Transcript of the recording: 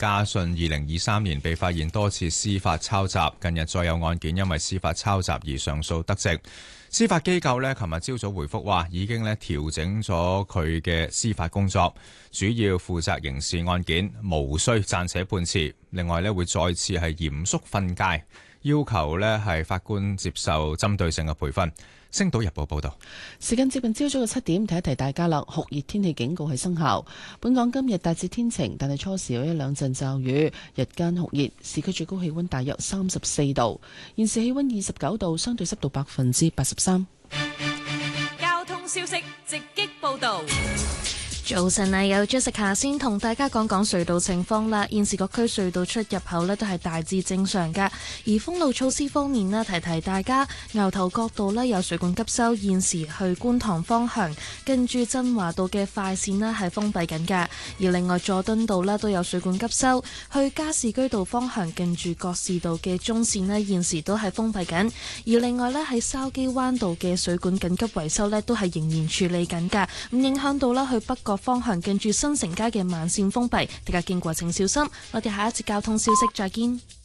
家信2023年被發現多次司法抄襲，近日再有案件因為司法抄襲而上訴得直。司法機構呢，琴日朝早回覆話，已經呢調整咗佢嘅司法工作，主要負責刑事案件，無需暫且判詞。另外呢，會再次係嚴肅訓誡，要求呢係法官接受針對性嘅培訓。星島日報報道， 時間接近朝早嘅7點，提一提大家啦。酷熱天氣警告係生效。本港今日大致天晴，但係初時有一兩陣驟雨，日間酷熱，市區最高氣溫大約34度，現時氣溫29度，相對濕度83%。 交通消息直擊報道。 早晨啊，有 Jessica 先同大家講講隧道情況啦。現時各區隧道出入口呢都係大致正常噶。而封路措施方面呢，提提大家，牛頭角道呢有水管急修，現時去觀塘方向近住振華道嘅快線呢係封閉緊噶。而另外佐敦道呢都有水管急修，去加士居道方向近住覺士道嘅中線呢現時都係封閉緊。而另外呢喺筲箕灣道嘅水管緊急維修呢都係仍然處理緊噶，咁影響到啦去北角方向近住新城街嘅慢線封閉，大家經過請小心。我哋下一節交通消息再見。